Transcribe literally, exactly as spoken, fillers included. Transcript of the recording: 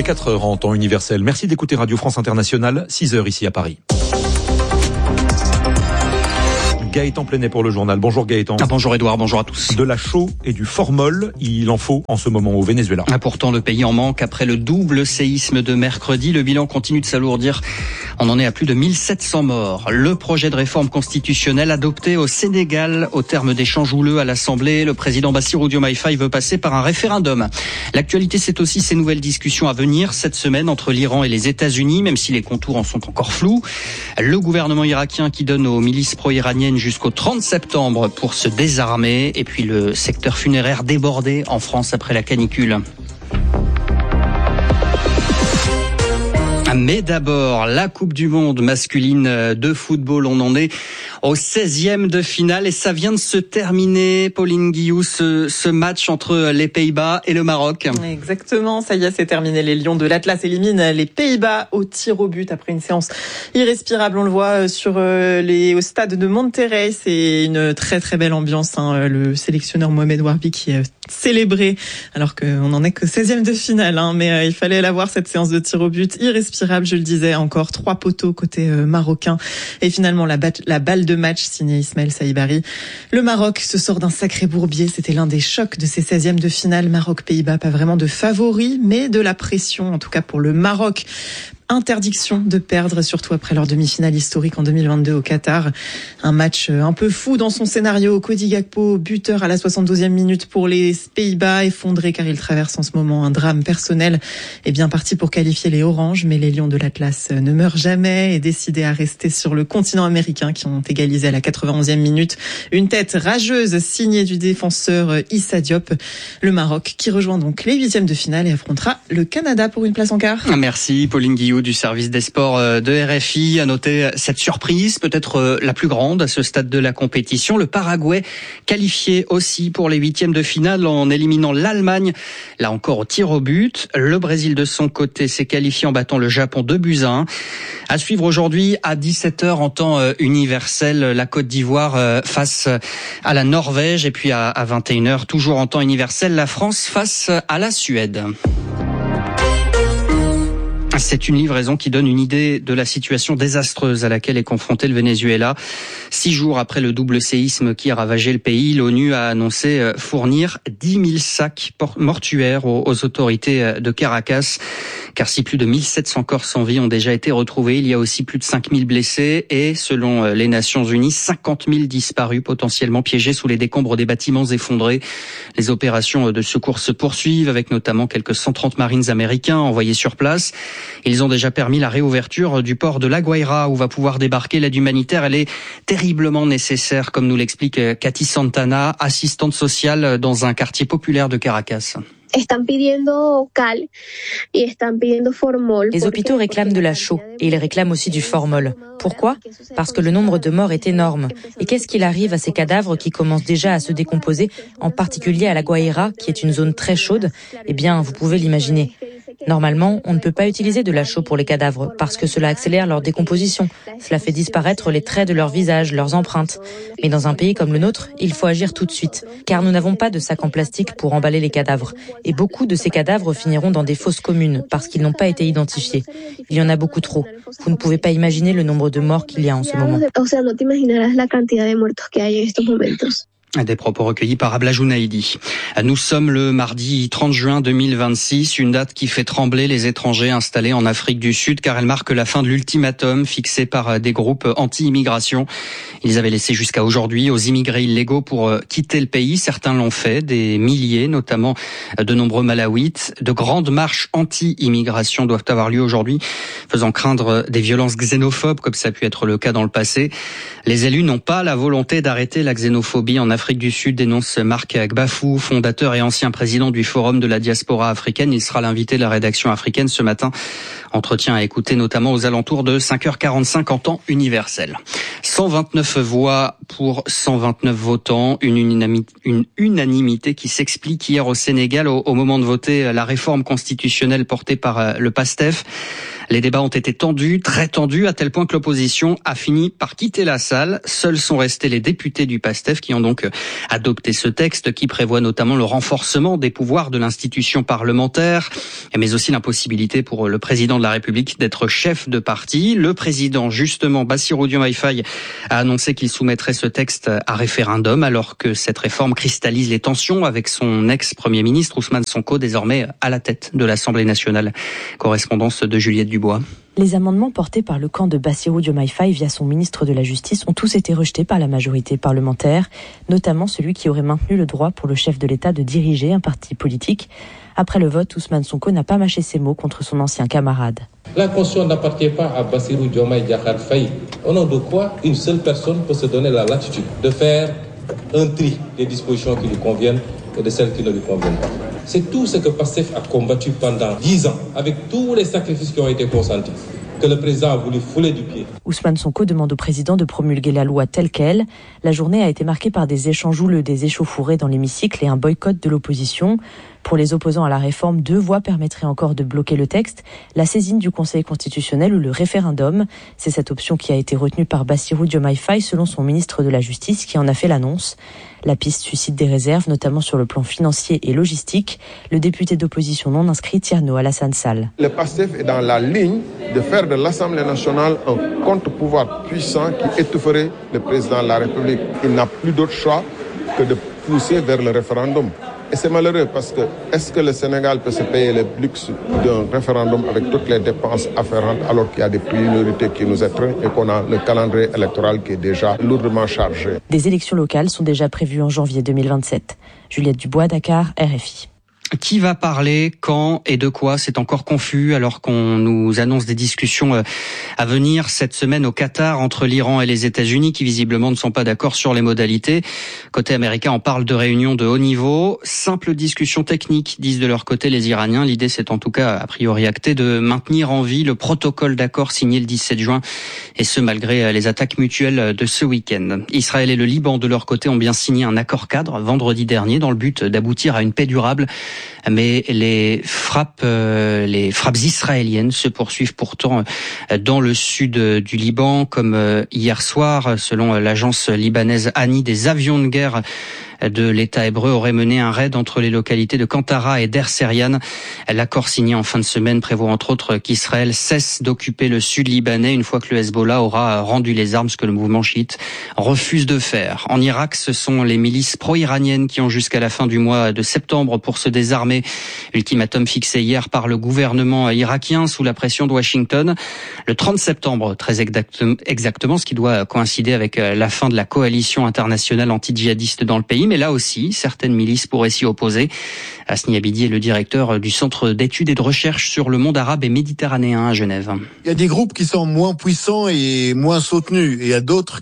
quatre heures en temps universel. Merci d'écouter Radio France Internationale, six heures ici à Paris. Gaëtan Plenet pour le journal. Bonjour Gaëtan. Ah, bonjour Edouard, bonjour à tous. De la chaux et du formol, il en faut en ce moment au Venezuela. Ah, pourtant le pays en manque après le double séisme de mercredi. Le bilan continue de s'alourdir. On en est à plus de mille sept cents morts. Le projet de réforme constitutionnelle adopté au Sénégal au terme d'échanges houleux à l'Assemblée. Le président Bassirou Diomaye Faye veut passer par un référendum. L'actualité, c'est aussi ces nouvelles discussions à venir cette semaine entre l'Iran et les États-Unis, même si les contours en sont encore flous. Le gouvernement irakien qui donne aux milices pro-iraniennes jusqu'au trente septembre pour se désarmer. Et puis le secteur funéraire débordé en France après la canicule. Mais d'abord, la Coupe du Monde masculine de football, on en est au seizième de finale et ça vient de se terminer, Pauline Guillou, ce, ce match entre les Pays-Bas et le Maroc. Exactement, ça y est, c'est terminé. Les Lions de l'Atlas éliminent les Pays-Bas au tir au but après une séance irrespirable. On le voit sur les, au stade de Monterrey. C'est une très très belle ambiance, hein. Le sélectionneur Mohamed Warbi qui est célébré alors qu'on n'en est que seizième de finale, hein. Mais euh, il fallait la voir, cette séance de tir au but irrespirable, je le disais, encore trois poteaux côté euh, marocain et finalement la, bat- la balle de match signée Ismaël Saïbari. Le Maroc se sort d'un sacré bourbier, c'était l'un des chocs de ces seizièmes de finale. Maroc-Pays-Bas, pas vraiment de favoris, mais de la pression, en tout cas pour le Maroc. Interdiction de perdre, surtout après leur demi-finale historique en deux mille vingt-deux au Qatar. Un match un peu fou dans son scénario. Cody Gakpo, buteur à la soixante-douzième minute pour les Pays-Bas, effondré car il traverse en ce moment un drame personnel. Et bien parti pour qualifier les Oranges, mais les Lions de l'Atlas ne meurent jamais et décidés à rester sur le continent américain qui ont égalisé à la quatre-vingt-onzième minute. Une tête rageuse signée du défenseur Issa Diop. Le Maroc qui rejoint donc les huitièmes de finale et affrontera le Canada pour une place en quart. Merci Pauline Guillou du service des sports de R F I. À noter cette surprise, peut-être la plus grande à ce stade de la compétition. Le Paraguay qualifié aussi pour les huitièmes de finale en éliminant l'Allemagne, là encore au tir au but. Le Brésil de son côté s'est qualifié en battant le Japon deux buts à un. À suivre aujourd'hui à dix-sept heures en temps universel, la Côte d'Ivoire face à la Norvège et puis à vingt et une heures toujours en temps universel, la France face à la Suède. C'est une livraison qui donne une idée de la situation désastreuse à laquelle est confronté le Venezuela. Six jours après le double séisme qui a ravagé le pays, l'ONU a annoncé fournir dix mille sacs mortuaires aux autorités de Caracas. Car si plus de mille sept cents corps sans vie ont déjà été retrouvés, il y a aussi plus de cinq mille blessés et, selon les Nations Unies, cinquante mille disparus potentiellement piégés sous les décombres des bâtiments effondrés. Les opérations de secours se poursuivent avec notamment quelques cent trente marines américains envoyés sur place. Ils ont déjà permis la réouverture du port de La Guaira où va pouvoir débarquer l'aide humanitaire. Elle est terriblement nécessaire, comme nous l'explique Cathy Santana, assistante sociale dans un quartier populaire de Caracas. Les hôpitaux réclament de la chaux et ils réclament aussi du formol. Pourquoi ? Parce que le nombre de morts est énorme. Et qu'est-ce qu'il arrive à ces cadavres qui commencent déjà à se décomposer, en particulier à La Guaira, qui est une zone très chaude ? Eh bien, vous pouvez l'imaginer. Normalement, on ne peut pas utiliser de la chaux pour les cadavres parce que cela accélère leur décomposition. Cela fait disparaître les traits de leur visage, leurs empreintes. Mais dans un pays comme le nôtre, il faut agir tout de suite, car nous n'avons pas de sacs en plastique pour emballer les cadavres. Et beaucoup de ces cadavres finiront dans des fosses communes parce qu'ils n'ont pas été identifiés. Il y en a beaucoup trop. Vous ne pouvez pas imaginer le nombre de morts qu'il y a en ce moment. Des propos recueillis par Abla Jounaïdi. Nous sommes le mardi trente juin deux mille vingt-six, une date qui fait trembler les étrangers installés en Afrique du Sud car elle marque la fin de l'ultimatum fixé par des groupes anti-immigration. Ils avaient laissé jusqu'à aujourd'hui aux immigrés illégaux pour quitter le pays. Certains l'ont fait, des milliers, notamment de nombreux Malawites. De grandes marches anti-immigration doivent avoir lieu aujourd'hui, faisant craindre des violences xénophobes comme ça a pu être le cas dans le passé. Les élus n'ont pas la volonté d'arrêter la xénophobie en Afrique du Sud, dénonce Marc Gbafou, fondateur et ancien président du Forum de la diaspora africaine. Il sera l'invité de la rédaction africaine ce matin. Entretien à écouter notamment aux alentours de cinq heures quarante-cinq en temps universel. cent vingt-neuf voix pour cent vingt-neuf votants, une unanimité, une unanimité qui s'explique hier au Sénégal au, au moment de voter la réforme constitutionnelle portée par le PASTEF. Les débats ont été tendus, très tendus, à tel point que l'opposition a fini par quitter la salle. Seuls sont restés les députés du PASTEF qui ont donc adopté ce texte qui prévoit notamment le renforcement des pouvoirs de l'institution parlementaire, mais aussi l'impossibilité pour le président de la République d'être chef de parti. Le président, justement, Bassirou Diomaye Faye, a annoncé qu'il soumettrait ce texte à référendum alors que cette réforme cristallise les tensions avec son ex-premier ministre Ousmane Sonko, désormais à la tête de l'Assemblée nationale. Correspondance de Juliette Dubois. Les amendements portés par le camp de Bassirou Diomaye Faye via son ministre de la Justice ont tous été rejetés par la majorité parlementaire, notamment celui qui aurait maintenu le droit pour le chef de l'État de diriger un parti politique. Après le vote, Ousmane Sonko n'a pas mâché ses mots contre son ancien camarade. La Constitution n'appartient pas à Bassirou Diomaye Diakhar Faye. Au nom de quoi une seule personne peut se donner la latitude de faire un tri des dispositions qui lui conviennent et de celles qui ne lui conviennent pas. C'est tout ce que PASTEF a combattu pendant dix ans, avec tous les sacrifices qui ont été consentis, que le président a voulu fouler du pied. Ousmane Sonko demande au président de promulguer la loi telle qu'elle. La journée a été marquée par des échanges houleux, des échauffourées dans l'hémicycle et un boycott de l'opposition. Pour les opposants à la réforme, deux voies permettraient encore de bloquer le texte, la saisine du Conseil constitutionnel ou le référendum. C'est cette option qui a été retenue par Bassirou Diomaye Faye selon son ministre de la Justice qui en a fait l'annonce. La piste suscite des réserves, notamment sur le plan financier et logistique. Le député d'opposition non inscrit Tierno Alassane Sall. Le PASTEF est dans la ligne de faire de l'Assemblée nationale un contre-pouvoir puissant qui étoufferait le président de la République. Il n'a plus d'autre choix que de pousser vers le référendum. Et c'est malheureux parce que est-ce que le Sénégal peut se payer le luxe d'un référendum avec toutes les dépenses afférentes alors qu'il y a des priorités qui nous étreignent et qu'on a le calendrier électoral qui est déjà lourdement chargé. Des élections locales sont déjà prévues en janvier deux mille vingt-sept. Juliette Dubois, Dakar, R F I. Qui va parler, quand et de quoi, c'est encore confus alors qu'on nous annonce des discussions à venir cette semaine au Qatar entre l'Iran et les États-Unis qui visiblement ne sont pas d'accord sur les modalités. Côté américain, on parle de réunions de haut niveau. Simple discussion technique, disent de leur côté les Iraniens. L'idée, c'est en tout cas a priori acté de maintenir en vie le protocole d'accord signé le dix-sept juin et ce malgré les attaques mutuelles de ce week-end. Israël et le Liban de leur côté ont bien signé un accord cadre vendredi dernier dans le but d'aboutir à une paix durable. Mais les frappes, euh, les frappes israéliennes se poursuivent pourtant dans le sud du Liban, comme euh, hier soir, selon l'agence libanaise Ani, des avions de guerre de l'État hébreu auraient mené un raid entre les localités de Kantara et d'Er Serian. L'accord signé en fin de semaine prévoit entre autres qu'Israël cesse d'occuper le sud libanais une fois que le Hezbollah aura rendu les armes, ce que le mouvement chiite refuse de faire. En Irak, ce sont les milices pro-iraniennes qui ont jusqu'à la fin du mois de septembre pour se désarmer. Ultimatum fixé hier par le gouvernement irakien sous la pression de Washington. Le trente septembre, très exactement, ce qui doit coïncider avec la fin de la coalition internationale anti-djihadiste dans le pays. Mais là aussi, certaines milices pourraient s'y opposer. Hasni Abidi est le directeur du Centre d'études et de recherche sur le monde arabe et méditerranéen à Genève. Il y a des groupes qui sont moins puissants et moins soutenus, et il y a d'autres